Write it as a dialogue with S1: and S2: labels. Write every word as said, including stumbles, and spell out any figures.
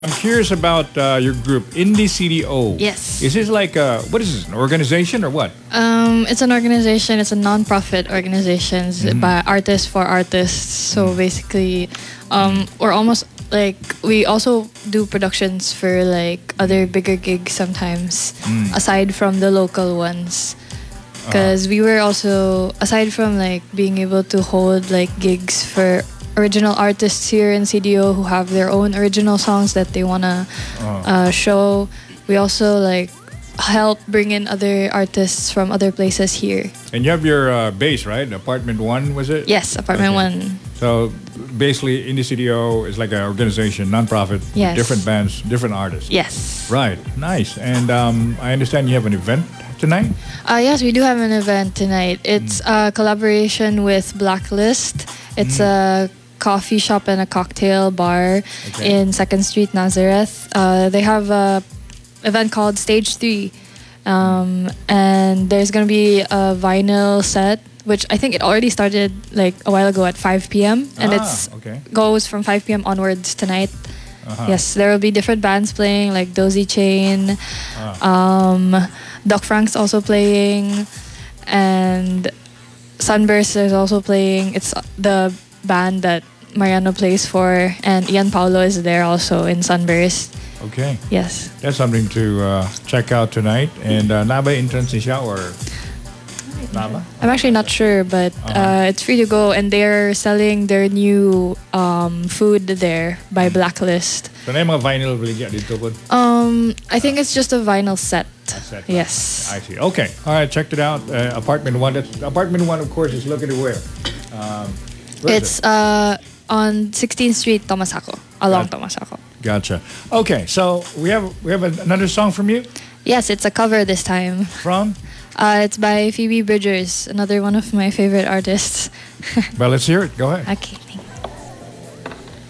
S1: I'm curious about uh, your group, Indie C D O.
S2: Yes.
S1: Is this like a, what is this, an organization or what?
S2: Um, it's an organization. It's a non-profit organization
S1: Mm-hmm.
S2: by artists for artists. So basically, um, we're almost like we also do productions for like other bigger gigs sometimes,
S1: Mm.
S2: aside from the local ones.
S1: Uh-huh.
S2: Because we were also, aside from like being able to hold like gigs for original artists here in C D O who have their own original songs that they wanna
S1: Uh-huh.
S2: uh, show, we also like help bring in other artists from other places here.
S1: And you have your uh, base, right? Apartment One, was it?
S2: Yes, Apartment
S1: Okay.
S2: One.
S1: So basically, Indie C D O is like an organization, non-profit,
S2: Yes.
S1: different bands, different artists.
S2: Yes.
S1: Right, nice. And um, I understand you have an event tonight?
S2: Uh, yes, we do have an event tonight. It's a collaboration with Blacklist. It's a coffee shop and a cocktail bar
S1: Okay.
S2: in Second Street, Nazareth. Uh, they have a event called Stage Three, um, and there's gonna be a vinyl set, which I think it already started like a while ago at five p.m. and
S1: Ah,
S2: it's
S1: okay.
S2: goes from five p.m. onwards tonight.
S1: Uh-huh.
S2: Yes, there will be different bands playing like Dozy Chain,
S1: Ah.
S2: um, Doc Frank's also playing, and Sunburst is also playing. It's the band that Mariano plays for, and Ian Paulo is there also in Sunburst.
S1: Okay.
S2: Yes.
S1: That's something to uh, check out tonight. And uh, Naba entrance siya or Naba?
S2: I'm actually not sure, but uh, it's free to go, and they're selling their new um, food there by Blacklist.
S1: So na yung mga vinyl really get dito po?
S2: Um, I think it's just a vinyl set.
S1: set.
S2: Yes.
S1: I see. Okay. All right. Checked it out. Uh, apartment one. That's, apartment one, of course, is located where? Um, where is
S2: It's uh, on sixteenth Street, Tomasaco, along
S1: Got-
S2: Tomasaco.
S1: it? Gotcha. Okay. So we have we have another song from you
S2: Yes, it's a cover this time.
S1: from.
S2: Uh, it's by Phoebe Bridgers, another one of my favorite artists.
S1: Well, let's hear it. Go ahead.
S2: Okay, thank you.